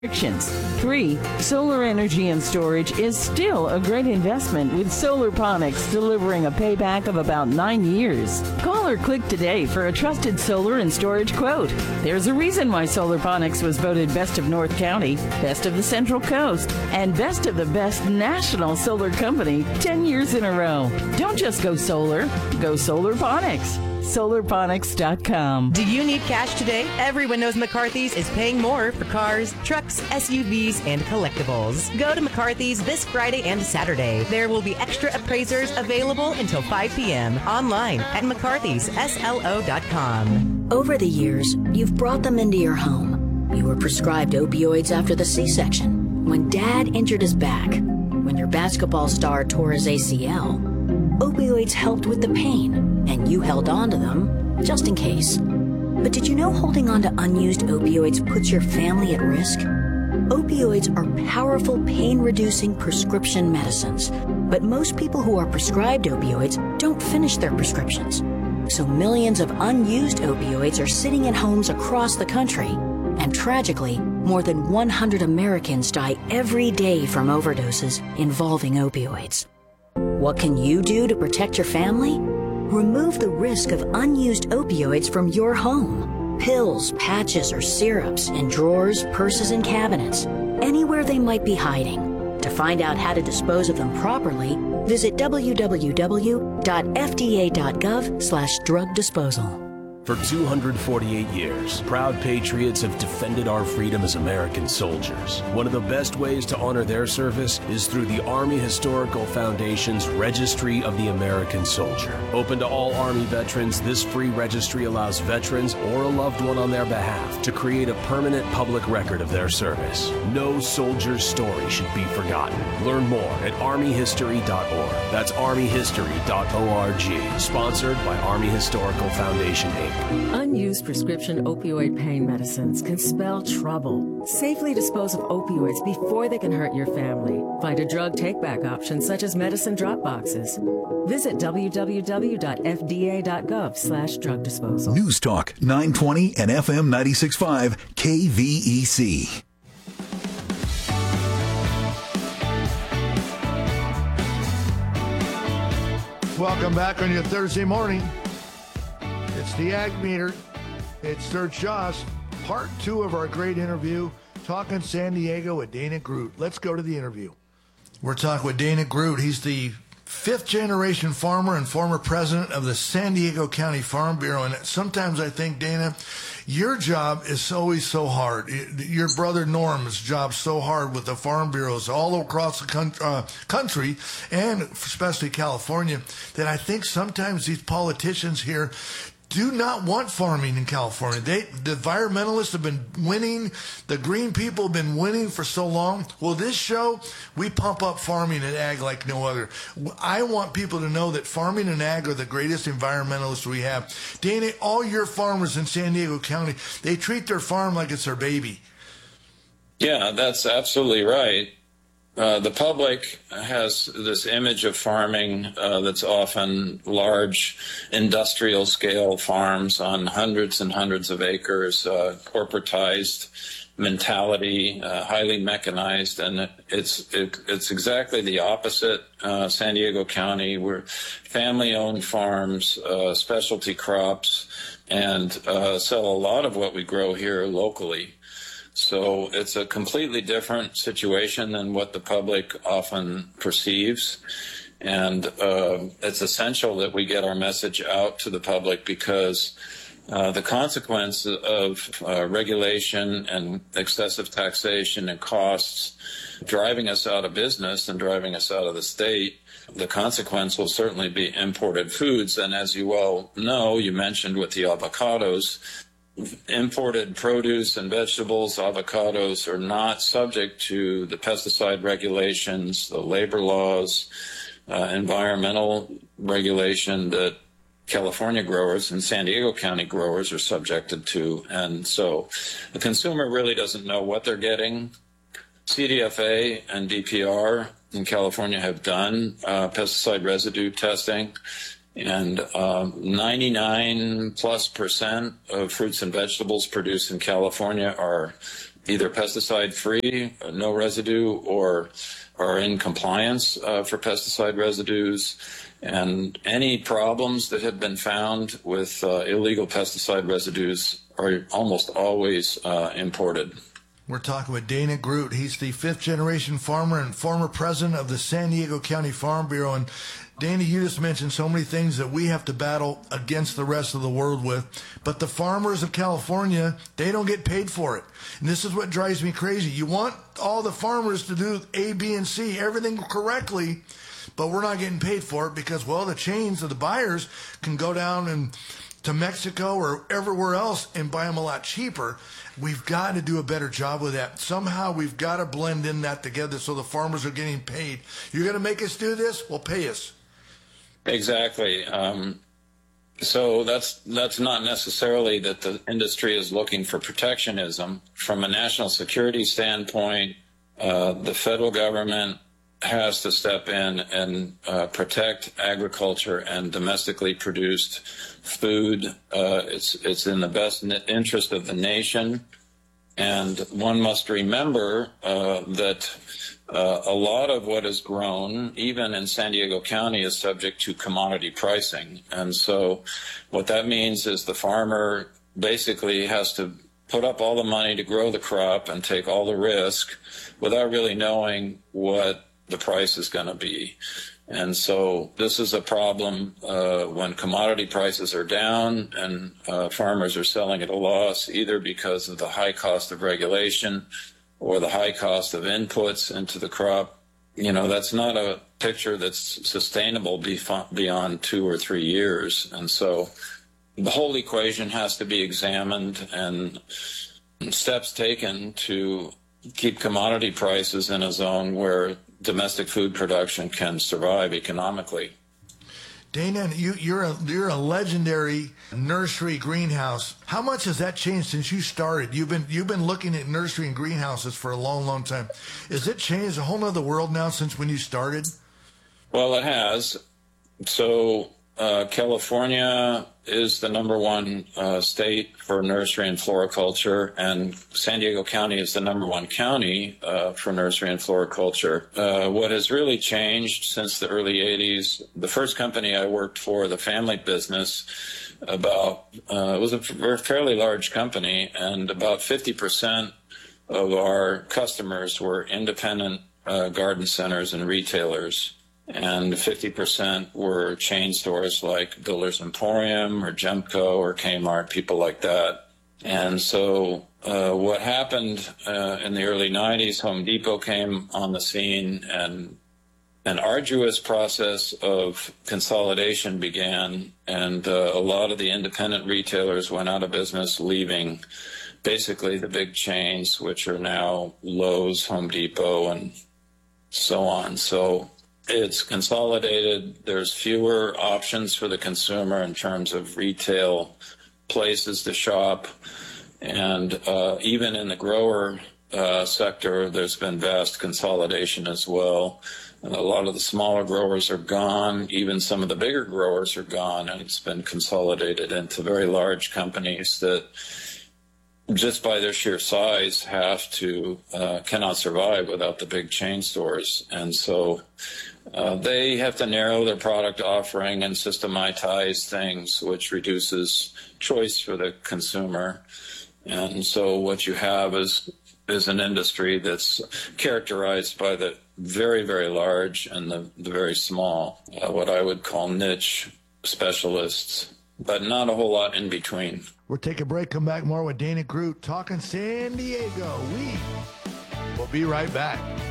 3, solar energy and storage is still a great investment with Solarponics delivering a payback of about 9 years. Call or click today for a trusted solar and storage quote. There's a reason why Solarponics was voted Best of North County, Best of the Central Coast, and Best of the Best National Solar Company 10 years in a row. Don't just go solar, go Solarponics. Solarponics.com. Do you need cash today? Everyone knows McCarthy's is paying more for cars, trucks, SUVs, and collectibles. Go to McCarthy's this Friday and Saturday. There will be extra appraisers available until 5 p.m. online at McCarthy'sSLO.com. Over the years, you've brought them into your home. You were prescribed opioids after the C-section, when Dad injured his back, when your basketball star tore his ACL. Opioids helped with the pain, and you held on to them just in case. But did you know holding on to unused opioids puts your family at risk? Opioids are powerful pain-reducing prescription medicines, but most people who are prescribed opioids don't finish their prescriptions. So millions of unused opioids are sitting in homes across the country. And tragically, more than 100 Americans die every day from overdoses involving opioids. What can you do to protect your family? Remove the risk of unused opioids from your home. Pills, patches, or syrups in drawers, purses, and cabinets, anywhere they might be hiding. To find out how to dispose of them properly, visit www.fda.gov/drug disposal. For 248 years, proud patriots have defended our freedom as American soldiers. One of the best ways to honor their service is through the Army Historical Foundation's Registry of the American Soldier. Open to all Army veterans, this free registry allows veterans or a loved one on their behalf to create a permanent public record of their service. No soldier's story should be forgotten. Learn more at armyhistory.org. That's armyhistory.org. Sponsored by Army Historical Foundation, Inc. Unused prescription opioid pain medicines can spell trouble. Safely dispose of opioids before they can hurt your family. Find a drug take-back option such as medicine drop boxes. Visit www.fda.gov/drug disposal. News Talk 920 and FM 96.5 KVEC. Welcome back on your Thursday morning. It's the Ag Meter. It's Third Shaw's part 2 of our great interview, talking San Diego with Dana Groot. Let's go to the interview. We're talking with Dana Groot. He's the 5th-generation farmer and former president of the San Diego County Farm Bureau. And sometimes I think, Dana, your job is always so hard. Your brother Norm's job's so hard with the farm bureaus all across the country, and especially California, that I think sometimes these politicians here do not want farming in California. The environmentalists have been winning. The green people have been winning for so long. Well, this show, we pump up farming and ag like no other. I want people to know that farming and ag are the greatest environmentalists we have. Dana, all your farmers in San Diego County, they treat their farm like it's their baby. Yeah, that's absolutely right. The public has this image of farming that's often large industrial scale farms on hundreds and hundreds of acres, corporatized mentality, highly mechanized, and it's exactly the opposite. San Diego County, we're family-owned farms, specialty crops, and sell a lot of what we grow here locally. So it's a completely different situation than what the public often perceives. And it's essential that we get our message out to the public, because the consequence of regulation and excessive taxation and costs driving us out of business and driving us out of the state, the consequence will certainly be imported foods. And as you well know, you mentioned with the avocados, imported produce and vegetables, avocados, are not subject to the pesticide regulations, the labor laws, environmental regulation that California growers and San Diego County growers are subjected to. And so the consumer really doesn't know what they're getting. CDFA and DPR in California have done pesticide residue testing. And 99+% of fruits and vegetables produced in California are either pesticide-free, no residue, or are in compliance for pesticide residues. And any problems that have been found with illegal pesticide residues are almost always imported. We're talking with Dana Groot. He's the fifth-generation farmer and former president of the San Diego County Farm Bureau. And Dana, you just mentioned so many things that we have to battle against the rest of the world with. But the farmers of California, they don't get paid for it. And this is what drives me crazy. You want all the farmers to do A, B, and C, everything correctly, but we're not getting paid for it because, well, the chains of the buyers can go down and to Mexico or everywhere else and buy them a lot cheaper. We've got to do a better job with that. Somehow we've got to blend in that together so the farmers are getting paid. You're going to make us do this? Well, pay us. Exactly. So that's not necessarily that the industry is looking for protectionism. From a national security standpoint, the federal government has to step in and protect agriculture and domestically produced food. It's in the best interest of the nation. And one must remember that a lot of what is grown, even in San Diego County, is subject to commodity pricing. And so what that means is the farmer basically has to put up all the money to grow the crop and take all the risk without really knowing what the price is going to be. And so this is a problem when commodity prices are down and farmers are selling at a loss, either because of the high cost of regulation or the high cost of inputs into the crop. You know, that's not a picture that's sustainable beyond 2 or 3 years. And so the whole equation has to be examined and steps taken to keep commodity prices in a zone where domestic food production can survive economically. Dana, you're a legendary nursery greenhouse. How much has that changed since you started? You've been looking at nursery and greenhouses for a long, long time. Has it changed a whole nother world now since when you started? Well, it has. So California is the number one state for nursery and floriculture, and San Diego County is the number one county for nursery and floriculture. What has really changed since the early 80s, the first company I worked for, the family business, it was a fairly large company, and about 50% of our customers were independent garden centers and retailers. And 50% were chain stores like Builder's Emporium or Gemco or Kmart, people like that. And so what happened in the early 90s, Home Depot came on the scene, and an arduous process of consolidation began, and a lot of the independent retailers went out of business, leaving basically the big chains, which are now Lowe's, Home Depot, and so on. So it's consolidated. There's fewer options for the consumer in terms of retail places to shop. And even in the grower sector, there's been vast consolidation as well. And a lot of the smaller growers are gone. Even some of the bigger growers are gone, and it's been consolidated into very large companies that, just by their sheer size, cannot survive without the big chain stores. And so they have to narrow their product offering and systematize things, which reduces choice for the consumer. And so what you have is an industry that's characterized by the very, very large and the very small, what I would call niche specialists, but not a whole lot in between. We'll take a break, come back more with Dana Groot talking San Diego. We will be right back.